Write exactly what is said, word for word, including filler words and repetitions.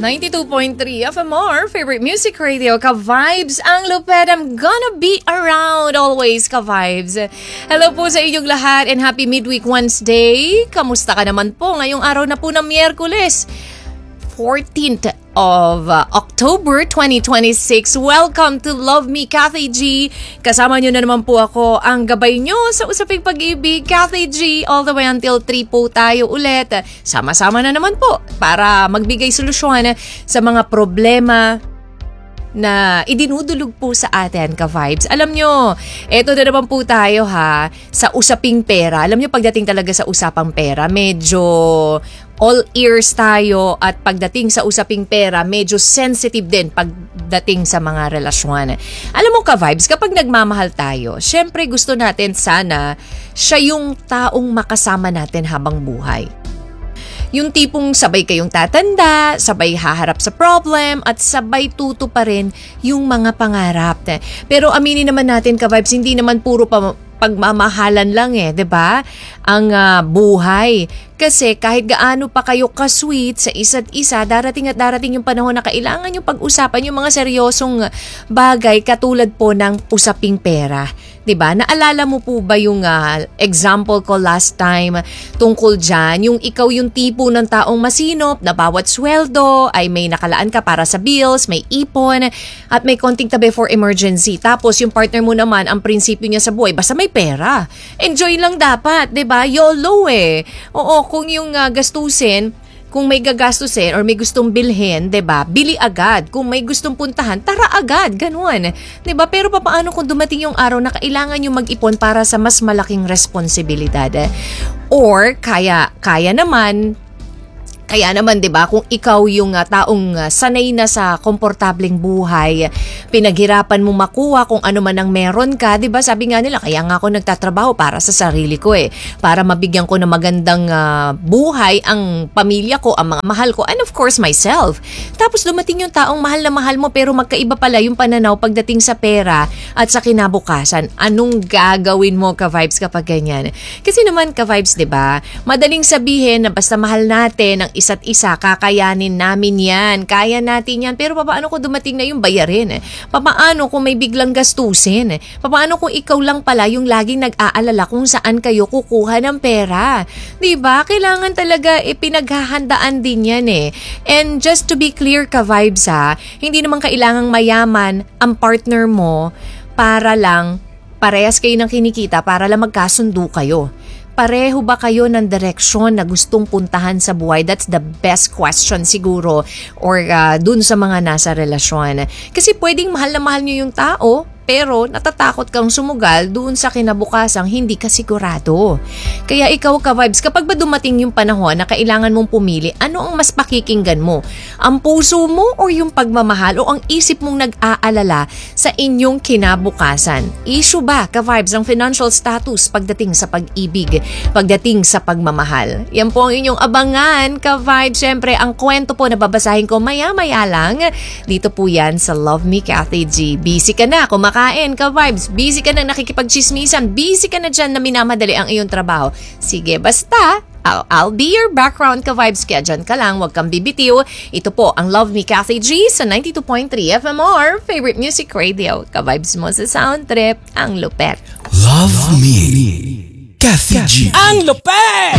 ninety-two point three F M R, favorite music radio, Ka-Vibes ang lupet. I'm gonna be around always, Ka-Vibes. Hello po sa inyong lahat and happy midweek Wednesday. Kamusta ka naman po ngayong araw na po ng Miyerkules, fourteenth of uh, October twenty twenty-six. Welcome to Love Me, Kathy G. Kasama nyo na naman po ako, ang gabay nyo sa Usaping Pag-ibig, Kathy G. All the way until three po tayo ulit. Sama-sama na naman po para magbigay solusyon sa mga problema na idinudulog po sa atin, Ka-Vibes. Alam nyo, eto na naman po tayo ha, sa usaping pera. Alam nyo, pagdating talaga sa usapang pera, medyo all ears tayo, at pagdating sa usaping pera, medyo sensitive din pagdating sa mga relasyon. Alam mo, Ka-Vibes, kapag nagmamahal tayo, syempre gusto natin sana siya yung taong makasama natin habang buhay. Yung tipong sabay kayong tatanda, sabay haharap sa problem, at sabay tuto pa rin yung mga pangarap. Pero aminin naman natin, Ka-Vibes, hindi naman puro pa pagmamahalan lang eh, 'di ba? Ang uh, buhay. Kasi kahit gaano pa kayo ka-sweet sa isa't isa, darating at darating yung panahon na kailangan yung pag-usapan yung mga seryosong bagay katulad po ng usaping pera. 'Di ba? Naalala mo po ba yung uh, example ko last time tungkol dyan? Yung ikaw yung tipo ng taong masinop na bawat sweldo ay may nakalaan ka para sa bills, may ipon, at may konting tabi for emergency. Tapos yung partner mo naman, ang prinsipyo niya sa buhay, basta may pera. Enjoy lang dapat, 'di ba? YOLO eh. Oo, kung yung uh, gastusin, kung may gagastusin or may gustong bilhin, 'di ba? Bili agad. Kung may gustong puntahan, tara agad, ganoon. 'Di ba? Pero paano kung dumating yung araw na kailangan yung mag-ipon para sa mas malaking responsibilidad? Or kaya kaya naman Kaya naman, 'di ba, kung ikaw yung uh, taong uh, sanay na sa komportableng buhay, pinaghirapan mo makuha kung ano man ang meron ka, 'di ba? Sabi nga nila, kaya nga ako nagtatrabaho para sa sarili ko eh, para mabigyan ko ng magandang uh, buhay ang pamilya ko, ang mga mahal ko, and of course myself. Tapos dumating yung taong mahal na mahal mo pero magkaiba pala yung pananaw pagdating sa pera at sa kinabukasan. Anong gagawin mo, Ka-Vibes, kapag ganyan? Kasi naman, Ka-Vibes, 'di ba? Madaling sabihin na basta mahal natin ang isa't isa, kakayanin namin yan, kaya natin yan. Pero paano kung dumating na yung bayarin? Paano kung may biglang gastusin? Paano kung ikaw lang pala yung laging nag-aalala kung saan kayo kukuha ng pera? Diba? Kailangan talaga ipinaghahandaan din yan eh. And just to be clear, Ka-Vibes ha, hindi naman kailangang mayaman ang partner mo para lang parehas kayo ng kinikita, para lang magkasundo kayo. Pareho ba kayo ng direksyon na gustong puntahan sa buhay? That's the best question siguro, or uh, dun sa mga nasa relasyon. Kasi pwedeng mahal na mahal nyo yung tao, pero natatakot kang sumugal doon sa kinabukasang hindi ka sigurado. Kaya ikaw, Ka-Vibes, kapag ba dumating yung panahon na kailangan mong pumili, ano ang mas pakikinggan mo? Ang puso mo o yung pagmamahal o ang isip mong nag-aalala sa inyong kinabukasan? Issue ba, Ka-Vibes, ang financial status pagdating sa pag-ibig, pagdating sa pagmamahal? Yan po ang inyong abangan, Ka-Vibes. Siyempre, ang kwento po na babasahin ko maya-maya lang. Dito po yan sa Love Me, Kathy G. Busy ka na, kumakain. Kain, Ka-Vibes, busy ka na nakikipagchismisan, busy ka na dyan na minamadali ang iyong trabaho. Sige, basta, I'll, I'll be your background, Ka-Vibes, kaya dyan ka lang, huwag kang bibitiw. Ito po ang Love Me, Kathy G sa ninety-two point three F M R, favorite music radio, Ka-Vibes mo sa sound trip, ang lupet. Love Me, Kathy G. Ang lupet!